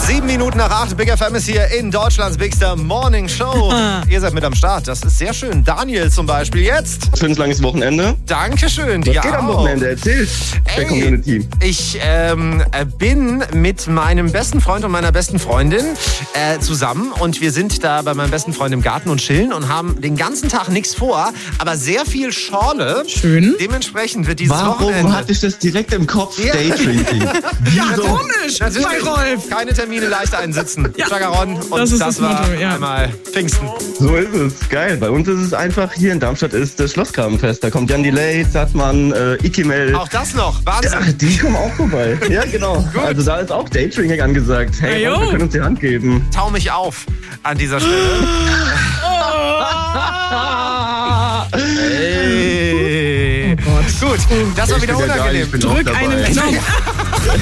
7 Minuten nach 8, Big FM ist hier in Deutschlands Bigster Morning Show. Ihr seid mit am Start, das ist sehr schön. Daniel zum Beispiel jetzt. Schönes langes Wochenende. Dankeschön. Was geht am Wochenende? Erzähl der Community. Ich bin mit meinem besten Freund und meiner besten Freundin zusammen und wir sind da bei meinem besten Freund im Garten und chillen und haben den ganzen Tag nichts vor, aber sehr viel Schorle. Schön. Dementsprechend wird dieses Wochenende... Warum hatte ich das direkt im Kopf? Ja. Daydrinking. Ja, komisch bei Rolf. Keine Termine leicht einsitzen. Ja. Chagaron und Das ist das das war Motto, ja. einmal Pfingsten. So ist es. Geil. Bei uns ist es einfach, hier in Darmstadt ist das Schlossgrabenfest. Da kommt Jan Delay, Sattmann, Ikimel. Auch das noch, Wahnsinn. Ja, die kommen auch vorbei. Ja, genau. Also da ist auch Daydrinking angesagt. Hey, Ajo. wir können uns die Hand geben. Tau mich auf an dieser Stelle. Hey. Oh Gott. Gut, das war Ich wieder bin ja geil, unangenehm. ich bin auch Drück dabei. einen Knopf.